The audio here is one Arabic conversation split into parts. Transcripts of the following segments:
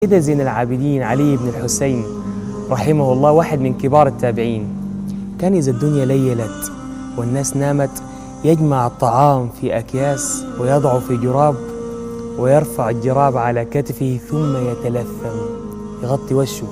كده زين العابدين علي بن الحسين رحمه الله واحد من كبار التابعين، كان إذا الدنيا ليلت والناس نامت يجمع الطعام في أكياس ويضعه في جراب ويرفع الجراب على كتفه ثم يتلثم يغطي وشه،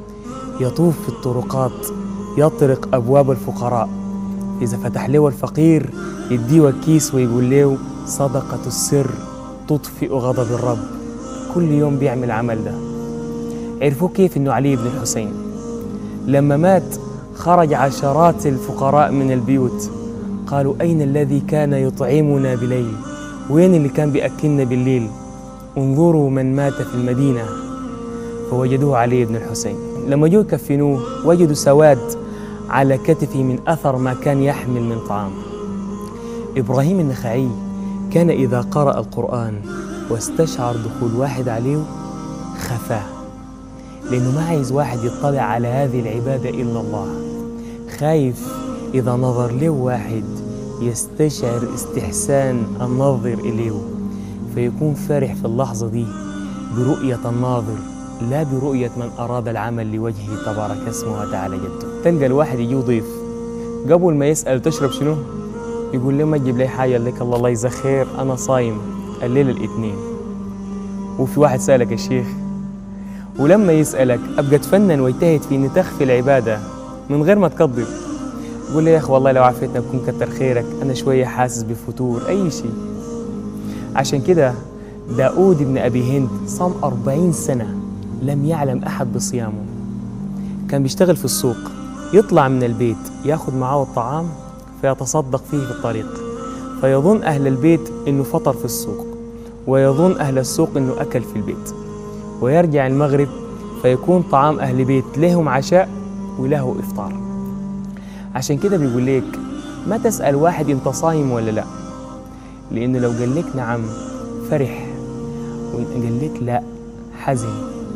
يطوف في الطرقات يطرق أبواب الفقراء، إذا فتح له الفقير يديه كيس ويقول له صدقة السر تطفئ غضب الرب. كل يوم بيعمل العمل ده. عرفوا كيف إنه علي بن الحسين لما مات خرج عشرات الفقراء من البيوت، قالوا أين الذي كان يطعمنا بليل؟ وين اللي كان بيأكلنا بالليل؟ انظروا من مات في المدينة. فوجدوه علي بن الحسين. لما جو يكفنوه وجدوا سواد على كتفه من أثر ما كان يحمل من طعام. إبراهيم النخعي كان إذا قرأ القرآن واستشعر دخول واحد عليه خفاه، لأنه ما عايز واحد يطلع على هذه العبادة إلا الله، خايف إذا نظر له واحد يستشعر استحسان الناظر إليه، فيكون فرح في اللحظة دي برؤية الناظر لا برؤية من أراد العمل لوجهه تبارك اسمه وتعالى جده. تلقى الواحد يجي ضيف قبل ما يسأل تشرب شنو؟ يقول له ما تجيب لي حاجة لك الله يجزاك خير أنا صايم الليلة الاثنين. وفي واحد سألك الشيخ، ولما يسألك أبقى تفنن ويجتهد في أن تخفي العبادة من غير ما تقدر، يقول لي يا أخي والله لو عافيتنا بكون كتر خيرك، أنا شوية حاسس بفتور أي شيء. عشان كده داود بن أبي هند صام 40 سنة لم يعلم أحد بصيامه. كان بيشتغل في السوق، يطلع من البيت ياخذ معه الطعام فيتصدق فيه في الطريق، فيظن أهل البيت إنه فطر في السوق، ويظن أهل السوق إنه أكل في البيت، ويرجع المغرب فيكون طعام أهل بيت لهم عشاء وله إفطار. عشان كده بيقول لك ما تسأل واحد أنت صايم ولا لا، لأنه لو قال لك نعم فرح، وإن قال لك لا حزن،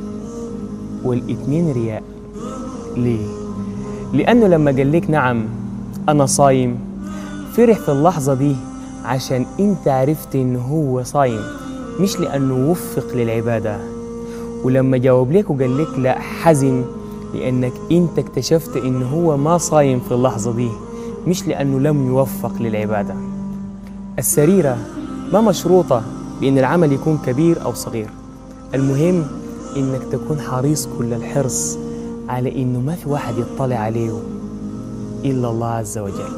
والاثنين رياء. ليه؟ لأنه لما قال لك نعم أنا صايم فرح في اللحظة دي عشان أنت عرفت إنه هو صايم، مش لأنه وفق للعبادة. ولما جاوب لك وقال لك لا حزن لأنك أنت اكتشفت إنه هو ما صايم في اللحظة دي، مش لأنه لم يوفق للعبادة. السريرة ما مشروطة بأن العمل يكون كبير أو صغير، المهم إنك تكون حريص كل الحرص على إنه ما في واحد يطلع عليه إلا الله عز وجل.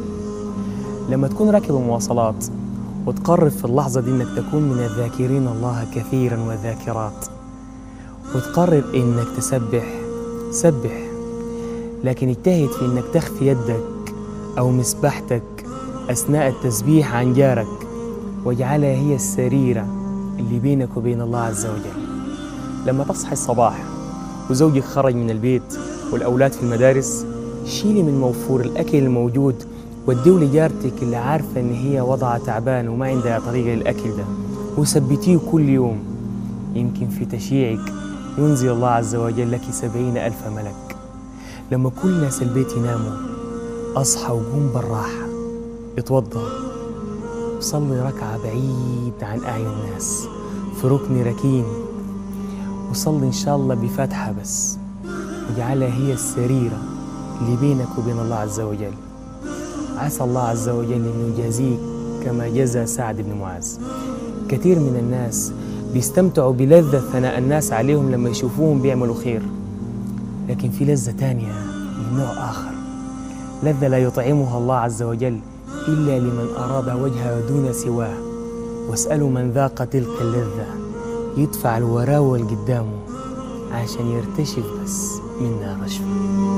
لما تكون راكب مواصلات وتقرر في اللحظة دي إنك تكون من الذاكرين الله كثيرا والذاكرات، وتقرر إنك تسبح، سبح، لكن اجتهد في إنك تخفي يدك أو مسبحتك أثناء التسبيح عن جارك، واجعلها هي السريرة اللي بينك وبين الله عز وجل. لما تصحي الصباح وزوجك خرج من البيت والأولاد في المدارس، شيلي من موفور الأكل الموجود وديه لجارتك اللي عارفة إن هي وضعها تعبان وما عندها طريقة للأكل ده، وثبتيه كل يوم. يمكن في تشييعك ينزل الله عز وجل لك 70,000 ملك. لما كل ناس البيت يناموا أصحى وقوم بالراحة، اتوضى وصلي ركعة بعيد عن أعين الناس في ركن ركين، وصلي إن شاء الله بفاتحة بس، واجعلها هي السريرة اللي بينك وبين الله عز وجل. عسى الله عز وجل أن يجازيك كما جزى سعد بن معاذ. كثير من الناس بيستمتعوا بلذة ثناء الناس عليهم لما يشوفوهم بيعملوا خير، لكن في لذة تانية من نوع آخر، لذة لا يطعمها الله عز وجل إلا لمن أراد وجهه دون سواه. واسألوا من ذاق تلك اللذة يدفع الوراه والقدامه عشان يرتشف بس منها رشفة.